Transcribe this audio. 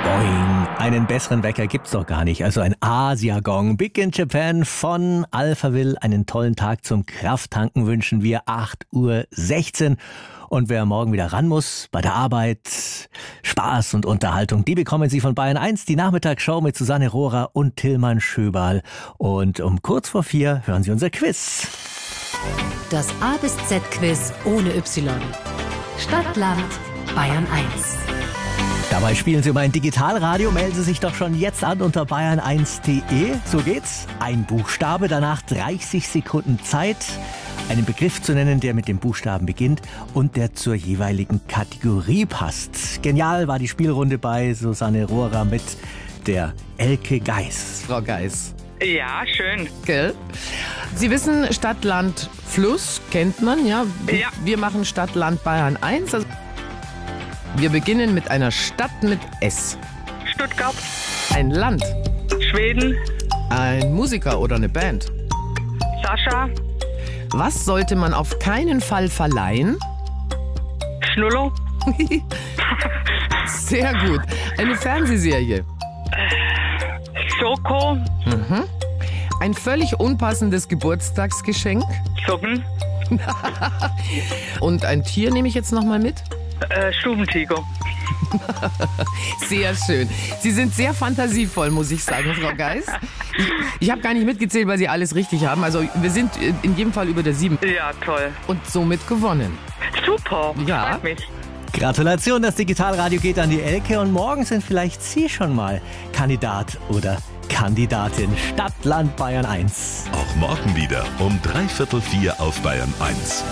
Boing. Einen besseren Wecker gibt's doch gar nicht. Also ein Asia-Gong. Big in Japan von Alphaville. Einen tollen Tag zum Krafttanken wünschen wir. 8:16 Uhr. Und wer morgen wieder ran muss, bei der Arbeit, Spaß und Unterhaltung, die bekommen Sie von Bayern 1, die Nachmittagsshow mit Susanne Rohrer und Tillmann Schöberl. Und um kurz vor 4 hören Sie unser Quiz. Das A bis Z-Quiz ohne Y. Stadt, Land, Bayern 1. Dabei spielen Sie um ein Digitalradio. Melden Sie sich doch schon jetzt an unter bayern1.de. So geht's. Ein Buchstabe, danach 30 Sekunden Zeit, einen Begriff zu nennen, der mit dem Buchstaben beginnt und der zur jeweiligen Kategorie passt. Genial war die Spielrunde bei Susanne Rohrer mit der Elke Geis. Frau Geis. Ja, schön. Gell? Sie wissen, Stadt, Land, Fluss kennt man, ja? Ja. Wir machen Stadt, Land, Bayern 1. Also wir beginnen mit einer Stadt mit S. Stuttgart, Ein Land. Schweden, Ein Musiker oder eine Band. Sascha, Was sollte man auf keinen Fall verleihen? Schnuller, Sehr gut. Eine Fernsehserie. Soko, Ein völlig unpassendes Geburtstagsgeschenk. Socken, Und ein Tier nehme ich jetzt nochmal mit. Stubentiger. Sehr schön. Sie sind sehr fantasievoll, muss ich sagen, Frau Geis. Ich habe gar nicht mitgezählt, weil Sie alles richtig haben. Also wir sind in jedem Fall über der 7 Ja, toll. und somit gewonnen. Super, Ja. freut mich. Gratulation, das Digitalradio geht an die Elke und morgen sind vielleicht Sie schon mal Kandidat oder Kandidatin. Stadt, Land, Bayern 1. Auch morgen wieder um 3/4 auf Bayern 1.